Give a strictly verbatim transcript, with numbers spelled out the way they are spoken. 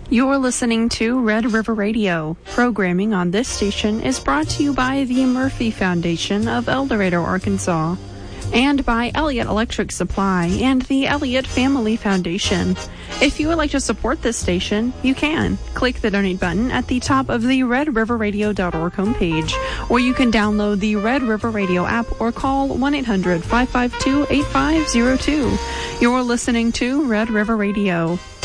You're listening to Red River Radio. Programming on this station is brought to you by the Murphy Foundation of El Dorado, Arkansas, and by Elliott Electric Supply and the Elliott Family Foundation. If you would like to support this station, you can. Click the donate button at the top of the red river radio dot org homepage, or you can download the Red River Radio app or call one eight hundred, five five two, eight five zero two. You're listening to Red River Radio.